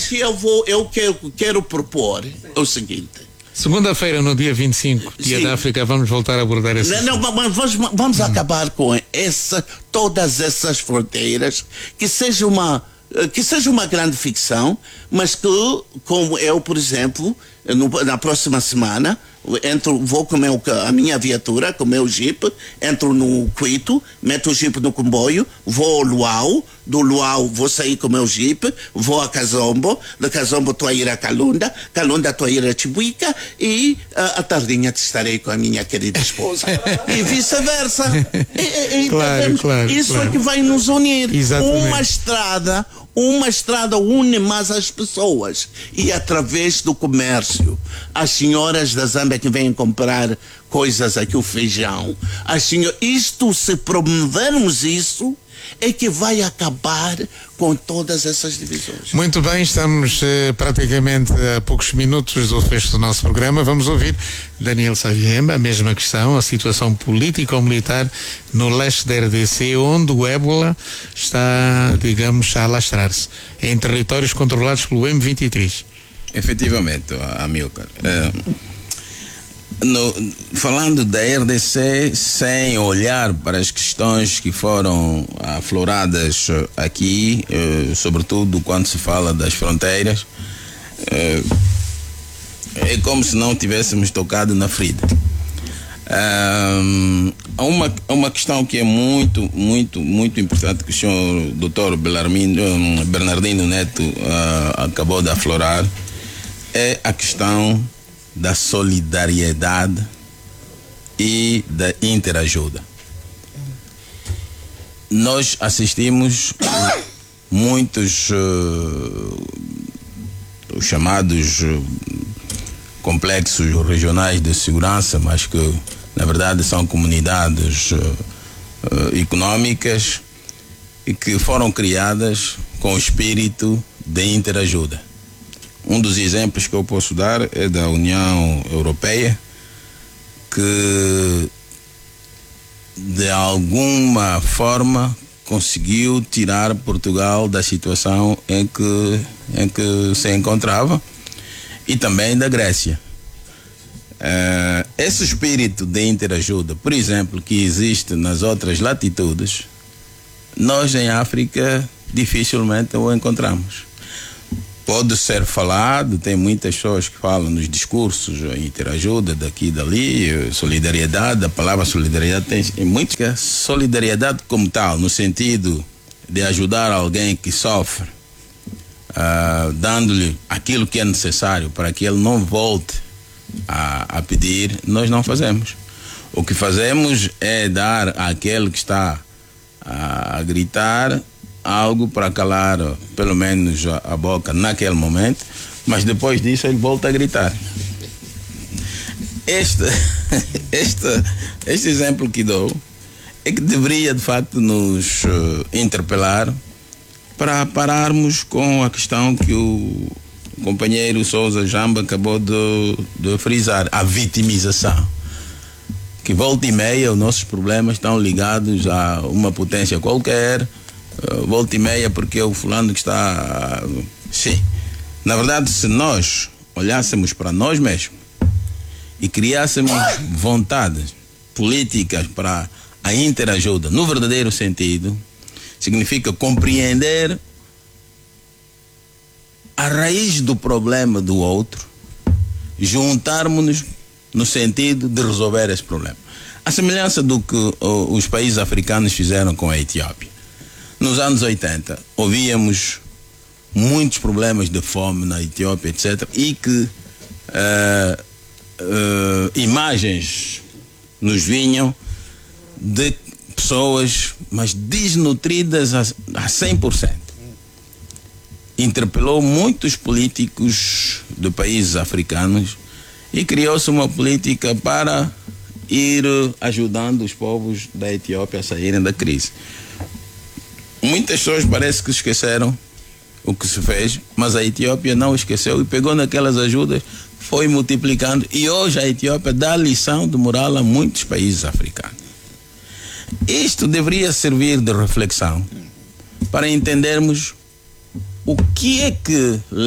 que eu quero propor o seguinte. Segunda-feira, no dia 25, Dia da África, vamos voltar a abordar esse assunto. Vamos acabar com todas essas fronteiras, que seja uma grande ficção, mas que, como eu, por exemplo, na próxima semana, vou com a minha viatura, com o meu Jeep, entro no Quito, meto o Jeep no comboio, vou ao Luau, do Luau vou sair com o meu Jeep, vou a Kazombo, da Kazombo estou a ir a Calunda estou a ir a Chibuica e à tardinha estarei com a minha querida esposa. E vice-versa. Claro, isso é que vai nos unir. Exatamente. Uma estrada une mais as pessoas, e através do comércio, as senhoras da Zâmbia que vêm comprar coisas aqui, o feijão, se promovermos isso, é que vai acabar com todas essas divisões. Muito bem, estamos praticamente a poucos minutos do fecho do nosso programa. Vamos ouvir Daniel Saviem, a mesma questão, a situação político-militar no leste da RDC, onde o ébola está, digamos, a alastrar-se, em territórios controlados pelo M23. Efetivamente, Amilcar. Falando da RDC, sem olhar para as questões que foram afloradas aqui, sobretudo quando se fala das fronteiras, é como se não tivéssemos tocado na ferida. Há uma questão que é muito, muito, muito importante, que o senhor Dr. Bernardino Neto acabou de aflorar, é a questão da solidariedade e da interajuda. Nós assistimos muitos os chamados complexos regionais de segurança, mas que na verdade são comunidades econômicas e que foram criadas com o espírito de interajuda. Um dos exemplos que eu posso dar é da União Europeia, que de alguma forma conseguiu tirar Portugal da situação em que se encontrava, e também da Grécia. Esse espírito de interajuda, por exemplo, que existe nas outras latitudes, nós em África dificilmente o encontramos. Pode ser falado, tem muitas pessoas que falam nos discursos, interajuda daqui e dali, solidariedade, a palavra solidariedade tem muito que solidariedade como tal, no sentido de ajudar alguém que sofre, dando-lhe aquilo que é necessário para que ele não volte a pedir, nós não fazemos. O que fazemos é dar àquele que está a gritar algo para calar pelo menos a boca naquele momento, mas depois disso ele volta a gritar. Este exemplo que dou é que deveria de facto nos interpelar para pararmos com a questão que o companheiro Sousa Jamba acabou de frisar, a vitimização. Que volta e meia os nossos problemas estão ligados a uma potência qualquer, volta e meia porque o fulano que está... Sim, na verdade, se nós olhássemos para nós mesmos e criássemos vontades políticas para a interajuda no verdadeiro sentido, significa compreender a raiz do problema do outro, juntarmos-nos no sentido de resolver esse problema. A semelhança do que os países africanos fizeram com a Etiópia. Nos anos 80, ouvíamos muitos problemas de fome na Etiópia, etc. E que imagens nos vinham de pessoas, mas desnutridas a 100%. Interpelou muitos políticos de países africanos e criou-se uma política para ir ajudando os povos da Etiópia a saírem da crise. Muitas pessoas parece que esqueceram o que se fez, mas a Etiópia não esqueceu e pegou naquelas ajudas, foi multiplicando, e hoje a Etiópia dá lição de moral a muitos países africanos. Isto deveria servir de reflexão para entendermos o que é que